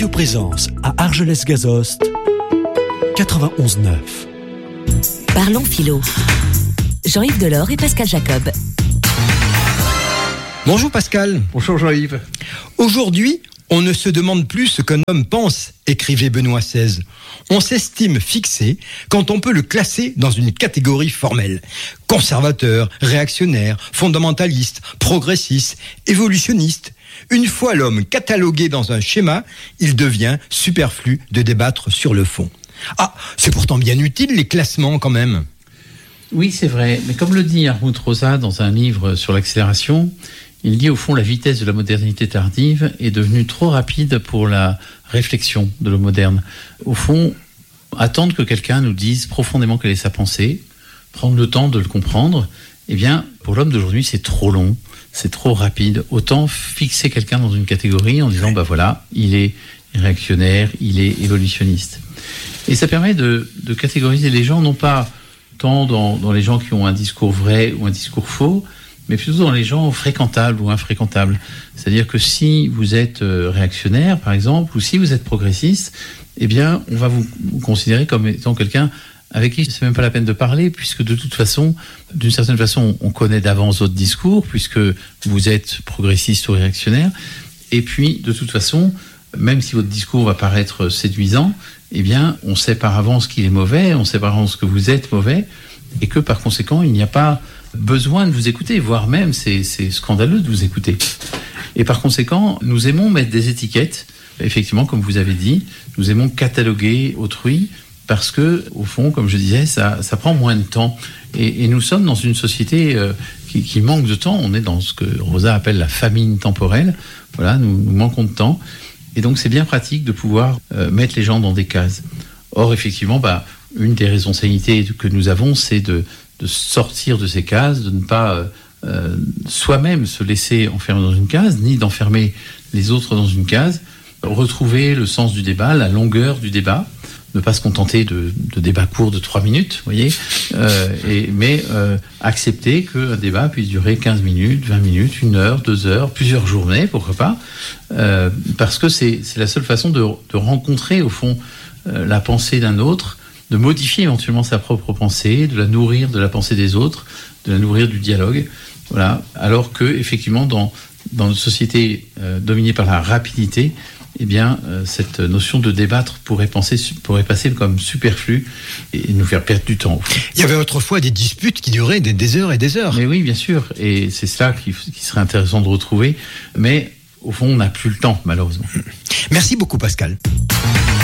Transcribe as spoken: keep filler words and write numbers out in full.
Radio Présence à Argelès-Gazost, quatre-vingt-onze neuf. Parlons philo. Jean-Yves Delors et Pascal Jacob. Bonjour Pascal. Bonjour Jean-Yves. Aujourd'hui, on ne se demande plus ce qu'un homme pense, écrivait Benoît seize. On s'estime fixé quand on peut le classer dans une catégorie formelle. Conservateur, réactionnaire, fondamentaliste, progressiste, évolutionniste. Une fois l'homme catalogué dans un schéma, il devient superflu de débattre sur le fond. Ah, c'est pourtant bien utile les classements quand même. Oui, c'est vrai. Mais comme le dit Hartmut Rosa dans un livre sur l'accélération, il dit au fond la vitesse de la modernité tardive est devenue trop rapide pour la réflexion de l'homme moderne. Au fond, attendre que quelqu'un nous dise profondément quelle est sa pensée, prendre le temps de le comprendre, eh bien, pour l'homme d'aujourd'hui, c'est trop long, c'est trop rapide. Autant fixer quelqu'un dans une catégorie en disant, bah voilà, il est réactionnaire, il est évolutionniste. Et ça permet de, de catégoriser les gens, non pas tant dans, dans les gens qui ont un discours vrai ou un discours faux, mais plutôt dans les gens fréquentables ou infréquentables. C'est-à-dire que si vous êtes réactionnaire, par exemple, ou si vous êtes progressiste, eh bien, on va vous considérer comme étant quelqu'un avec qui c'est même pas la peine de parler, puisque de toute façon, d'une certaine façon, on connaît d'avance votre discours, puisque vous êtes progressiste ou réactionnaire. Et puis, de toute façon, même si votre discours va paraître séduisant, eh bien, on sait par avance qu'il est mauvais, on sait par avance que vous êtes mauvais, et que par conséquent, il n'y a pas besoin de vous écouter, voire même c'est, c'est scandaleux de vous écouter. Et par conséquent, nous aimons mettre des étiquettes, effectivement, comme vous avez dit, nous aimons cataloguer autrui, parce que, au fond, comme je disais, ça, ça prend moins de temps. Et, et nous sommes dans une société euh, qui, qui manque de temps, on est dans ce que Rosa appelle la famine temporelle, voilà, nous, nous manquons de temps, et donc c'est bien pratique de pouvoir euh, mettre les gens dans des cases. Or, effectivement, bah, une des responsabilités que nous avons, c'est de de sortir de ces cases, de ne pas euh, soi-même se laisser enfermer dans une case, ni d'enfermer les autres dans une case, retrouver le sens du débat, la longueur du débat, ne pas se contenter de, de débats courts de trois minutes, vous voyez, euh, et, mais euh, accepter qu'un débat puisse durer quinze minutes, vingt minutes, une heure, deux heures, plusieurs journées, pourquoi pas, euh, parce que c'est, c'est la seule façon de, de rencontrer, au fond, euh, la pensée d'un autre, de modifier éventuellement sa propre pensée, de la nourrir de la pensée des autres, de la nourrir du dialogue, voilà. Alors que effectivement dans dans une société euh, dominée par la rapidité, eh bien euh, cette notion de débattre pourrait penser pourrait passer comme superflu et nous faire perdre du temps. Il y avait autrefois des disputes qui duraient des, des heures et des heures. Mais oui, bien sûr, et c'est cela qui, qui serait intéressant de retrouver, mais au fond on n'a plus le temps malheureusement. Merci beaucoup Pascal.